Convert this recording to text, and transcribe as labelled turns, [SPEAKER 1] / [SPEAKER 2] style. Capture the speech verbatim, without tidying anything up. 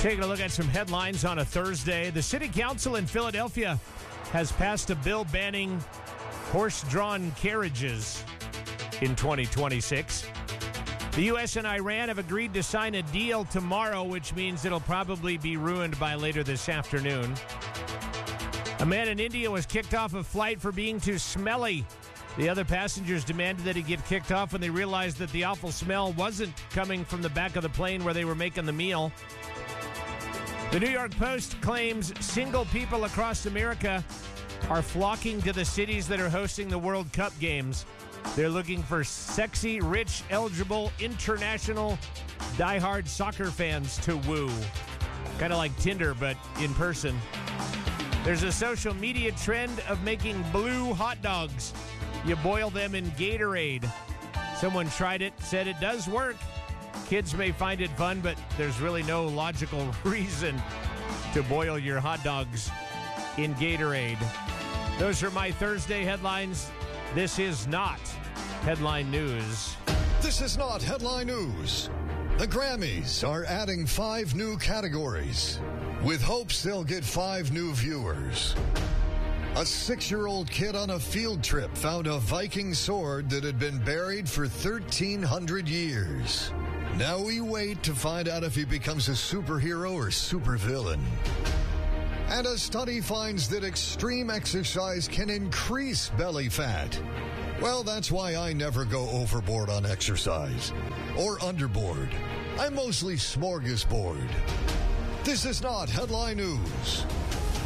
[SPEAKER 1] Taking a look at some headlines on a Thursday. The City Council in Philadelphia has passed a bill banning horse-drawn carriages in twenty twenty-six. The U S and Iran have agreed to sign a deal tomorrow, which means it'll probably be ruined by later this afternoon. A man in India was kicked off a flight for being too smelly. The other passengers demanded that he get kicked off when they realized that the awful smell wasn't coming from the back of the plane where they were making the meal. The New York Post claims single people across America are flocking to the cities that are hosting the World Cup games. They're looking for sexy, rich, eligible, international, diehard soccer fans to woo. Kind of like Tinder, but in person. There's a social media trend of making blue hot dogs. You boil them in Gatorade. Someone tried it, said it does work. Kids may find it fun, but there's really no logical reason to boil your hot dogs in Gatorade. Those are my Thursday headlines. This is not Headline News.
[SPEAKER 2] This is not Headline News. The Grammys are adding five new categories, with hopes they'll get five new viewers. A six-year-old kid on a field trip found a Viking sword that had been buried for thirteen hundred years. Now we wait to find out if he becomes a superhero or supervillain. And a study finds that extreme exercise can increase belly fat. Well, that's why I never go overboard on exercise. Or underboard. I'm mostly smorgasbord. This is not Headline News.